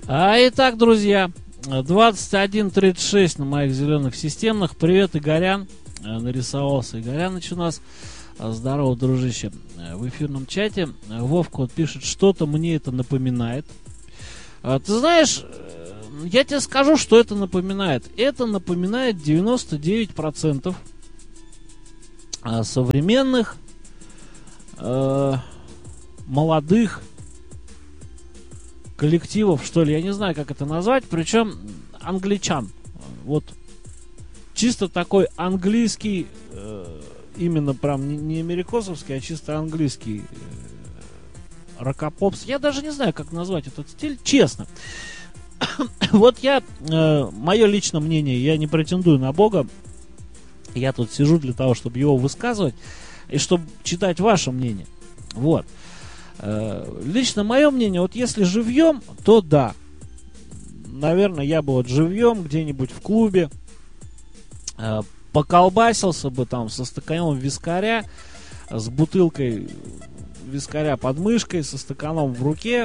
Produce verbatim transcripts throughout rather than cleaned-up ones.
А, итак, друзья, двадцать один тридцать шесть на моих зеленых системных. Привет, Игорян. Нарисовался Игоряныч у нас. Здорово, дружище. В эфирном чате Вовка вот пишет, что-то мне это напоминает. Ты знаешь, я тебе скажу, что это напоминает. Это напоминает девяносто девять процентов современных э, молодых коллективов, что ли, я не знаю, как это назвать, причем англичан. Вот чисто такой английский, э, именно прям не, не америкосовский, а чисто английский э, рокопопс. Я даже не знаю, как назвать этот стиль, честно. Вот я, э, мое личное мнение, я не претендую на Бога. Я тут сижу для того, чтобы его высказывать и чтобы читать ваше мнение. Вот. Лично мое мнение, вот если живьем, то да. Наверное, я бы вот живьем где-нибудь в клубе э, поколбасился бы там со стаканом вискаря, с бутылкой вискаря под мышкой, со стаканом в руке,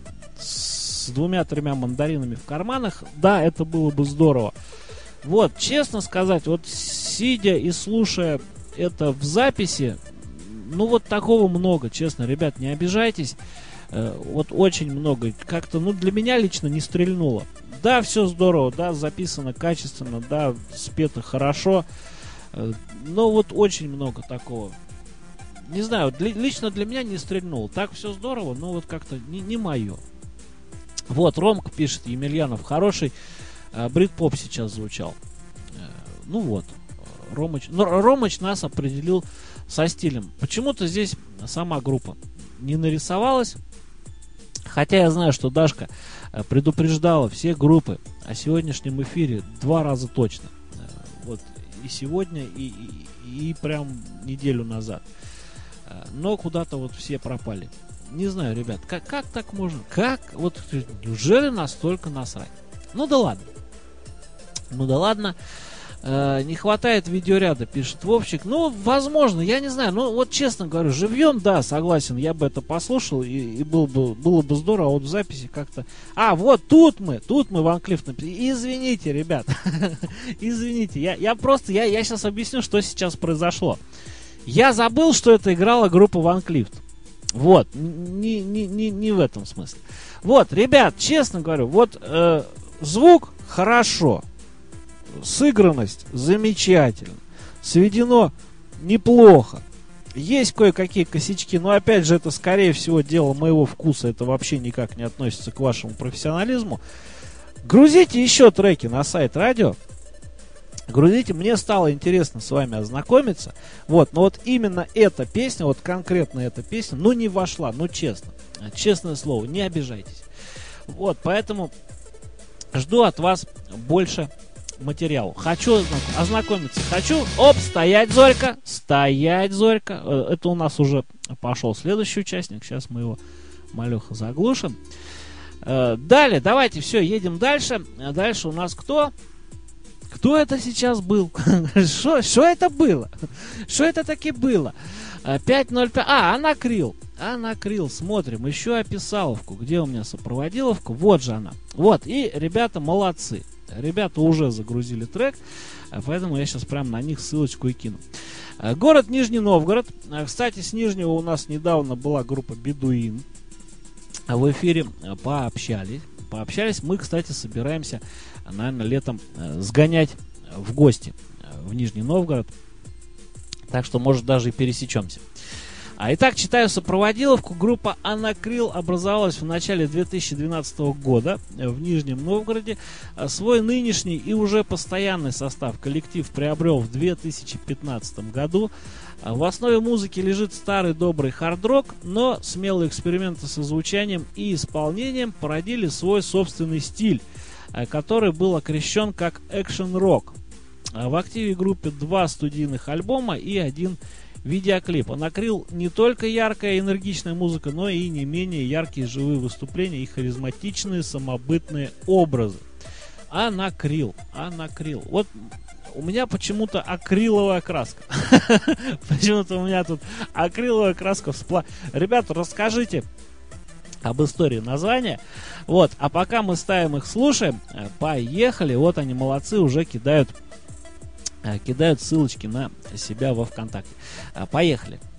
с двумя-тремя мандаринами в карманах. Да, это было бы здорово. Вот, честно сказать, вот сидя и слушая это в записи, ну вот такого много, честно, ребят, не обижайтесь. Э, вот очень много. Как-то, ну для меня лично не стрельнуло. Да, все здорово, да, записано качественно, да, спето хорошо. Э, но вот очень много такого. Не знаю, для, лично для меня не стрельнуло. Так все здорово, но вот как-то не, не мое. Вот, Ромка пишет, Емельянов хороший. Э, Брит-поп сейчас звучал. Э, ну вот, Ромыч, ну, Ромыч нас определил со стилем. Почему-то здесь сама группа не нарисовалась. Хотя я знаю, что Дашка предупреждала все группы о сегодняшнем эфире два раза точно. Вот и сегодня, и, и, и прям неделю назад. Но куда-то вот все пропали. Не знаю, ребят, как, как так можно? Как? Вот неужели настолько насрать? Ну да ладно. Ну да ладно. Uh, не хватает видеоряда, пишет Вовчик. Ну, возможно, я не знаю. Ну, вот честно говорю, живьем, да, согласен, я бы это послушал, и, и было, бы, было бы здорово, а вот в записи как-то... А, вот тут мы, тут мы, Ван Клифф написал. Извините, ребят, извините, я, я просто, я, я сейчас объясню, что сейчас произошло. Я забыл, что это играла группа Ван Клифф. Вот, не, не, не, не в этом смысле. Вот, ребят, честно говорю, вот э, звук хорошо. Сыгранность замечательно. Сведено неплохо. Есть кое-какие косячки, но опять же это скорее всего дело моего вкуса. Это вообще никак не относится к вашему профессионализму. Грузите еще треки на сайт радио. Грузите, мне стало интересно с вами ознакомиться. Вот, но вот именно эта песня, вот конкретно эта песня, ну не вошла, ну честно. Честное слово, не обижайтесь. Вот, поэтому жду от вас больше материал. Хочу ознакомиться. Хочу. Оп, стоять, Зорька. Стоять, Зорька. Это у нас уже пошел следующий участник. Сейчас мы его, малеха, заглушим. Далее, давайте, все, едем дальше. Дальше у нас кто? Кто это сейчас был? Что это было? Что это таки было? пять ноль пять. А, Анакрил. Анакрил. Смотрим. Еще описаловку. Где у меня сопроводиловка? Вот же она. Вот. И ребята молодцы. Ребята уже загрузили трек, поэтому я сейчас прям на них ссылочку и кину. Город Нижний Новгород. Кстати, с Нижнего у нас недавно была группа Бедуин. В эфире пообщались. Пообщались. Мы, кстати, собираемся, наверное, летом сгонять в гости в Нижний Новгород. Так что, может, даже и пересечемся. А итак, читаю сопроводиловку. Группа Анакрил образовалась в начале две тысячи двенадцатого года в Нижнем Новгороде. Свой нынешний и уже постоянный состав коллектив приобрел в две тысячи пятнадцатом году. В основе музыки лежит старый добрый хард-рок, но смелые эксперименты со звучанием и исполнением породили свой собственный стиль, который был окрещен как экшен-рок. В активе группы два студийных альбома и один видеоклип. Анакрил не только яркая и энергичная музыка, но и не менее яркие живые выступления и харизматичные самобытные образы. Анакрил. Анакрил. Вот у меня почему-то акриловая краска. Почему-то у меня тут акриловая краска всплыла. Ребята, расскажите, об истории названия. Вот, а пока мы ставим их, слушаем, поехали. Вот они, молодцы, уже кидают, кидают ссылочки на себя во ВКонтакте. Поехали.